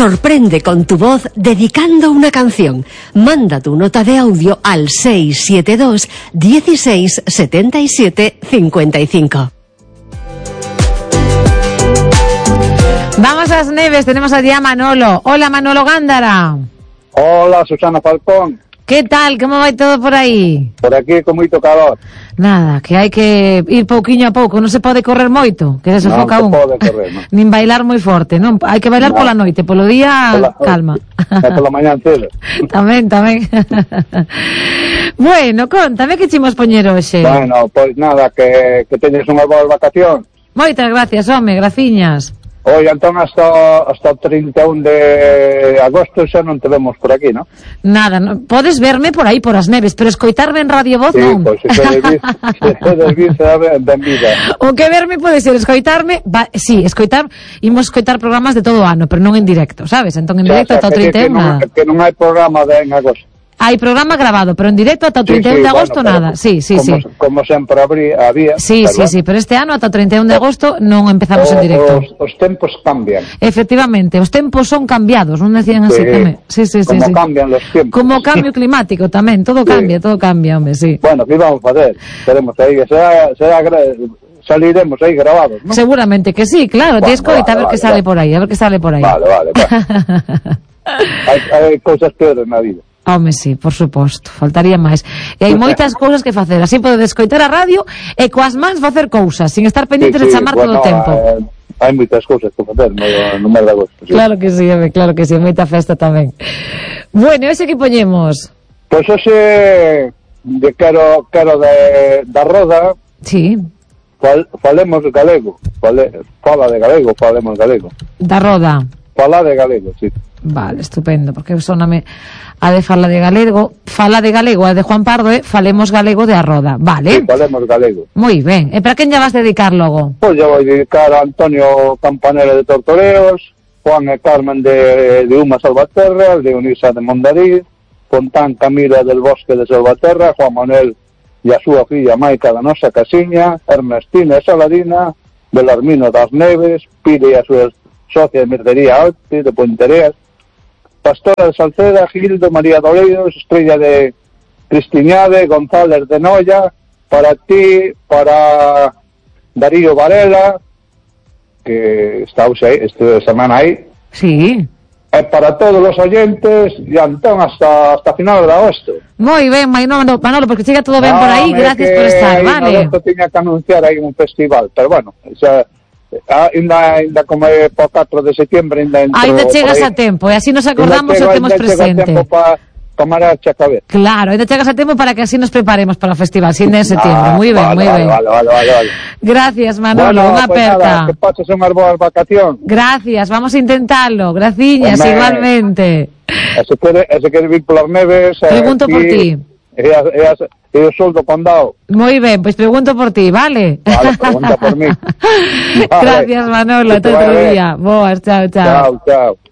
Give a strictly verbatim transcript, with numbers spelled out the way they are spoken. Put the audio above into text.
Sorprende con tu voz dedicando una canción. Manda tu nota de audio al seis siete dos, dieciséis, setenta y siete, cincuenta y cinco. Vamos a las Neves, tenemos allí a Manolo. Hola, Manolo Gándara. Hola, Susana Falcón. Que tal? Como vai todo por aí? Por aquí con moito calor. Nada, que hai que ir pouquiño a pouco, non se pode correr moito, que se sofoca un. Non se pode correr, non. Nin bailar moi forte, non, hai que bailar no. Pola noite, polo día, pola, calma. E pola mañá cedo. Tamén, tamén. Bueno, contame que chimos poñer hoxe. Bueno, pois nada, que, que teñes unha boa vacación. Moitas gracias, home, graciñas. Oi, entón hasta, hasta o trinta e un de agosto xa non te vemos por aquí, non? Nada, no, podes verme por aí, por as Neves, pero escoitarme en Radio Voz sí, non. Pois, se podes vir, se podes vir, será benvida. O que verme pode ser escoitarme, va, sí, escoitar, imos escoitar programas de todo o ano, pero non en directo, sabes? Entón en directo ata o trinta e un nada. Que non hai programa de en agosto. Hai programa grabado, pero en directo ata o trinta e un sí, sí, de agosto bueno, nada. Sí, sí, como, sí. Como sempre habría, había. Sí, sí, bueno. sí, pero este ano ata o trinta e un de agosto non empezamos o, en directo. Os, os tempos cambian. Efectivamente, os tempos son cambiados, non decían así sí, tamén. Sí, sí, como sí, cambian sí. Los tiempos. Como cambio climático tamén, todo sí. cambia, todo cambia, home, sí. Bueno, que vamos a facer? Teremos aí que será, será saliremos aí grabados, ¿no? Seguramente que sí, claro, bueno, te escoita vale, a ver vale, que sale vale. por aí, a ver que sale por aí. Vale, vale, vale. hai, hai cousas peores na vida. Home, sí, por suposto, faltaría máis. E hai moitas cousas que facer, así podes escoitar a radio e coas mans facer cousas, sin estar pendiente sí, sí, de chamar bueno, todo o tempo. Eh, hai moitas cousas que facer no, no mes de agosto. Sí. Claro que sí, home, claro que sí, moita festa tamén. Bueno, ese que poñemos? Pois pues ese de quero, quero de, da Roda. Sí. Fal, falemos galego, fale, fala de galego, falemos galego. Da Roda. Fala de galego, sí. Vale, estupendo, porque soname a de fala de galego, fala de galego, a de Juan Pardo, eh? Falemos galego de a Roda, vale? Sí, falemos galego. Moi ben, e para quen lle vas dedicar logo? Pois pues vou dedicar a Antonio Campanero de Tortoreos, Juan e Carmen de, de Uma Salvaterra, Leonisa de Mondariz, Fontán Camilo del Bosque de Salvaterra, Juan Manuel e a súa filla Maica da nosa casiña, Ernestina e Saladina, Belarmino das Neves, Pire e a súa socia de Mercería Alte, de Pontereas, Pastora de Salceda, Gildo, María Doleiros, Estrella de Cristiñade, González de Noia, para ti, para Darío Varela, que está esta semana aí. Sí. E para todos os oyentes, e entón hasta, hasta final de agosto. Moi ben, Manolo, Manolo, porque chega todo ben no, por aí, gracias por estar, vale. En agosto tiña que anunciar aí un festival, pero bueno, xa... Ainda, ainda como é para o catro de setembro ainda entro. Ainda chegas a tempo e así nos acordamos e o temos presente. Ainda chega a tempo para tomar a chacabé. Claro, ainda chegas a tempo para que así nos preparemos para o festival, sin en setembro. Ah, moi ben, vale, moi vale, ben. Vale, vale, vale, vale. Gracias, Manolo, bueno, unha pues aperta. Nada, que pases unhas boas vacacións. Gracias, vamos a intentarlo. Graciñas, Hombre, igualmente. E se quere, e se quere vir polas Neves... Pregunto aquí, por ti. E, a, e, a, e o soldo condado. Moi ben, pois pregunto por ti, vale? Vale, pregunta por mí. Vale. Gracias, Manolo, hasta outro día. Boas, chao, chao. Chao, chao.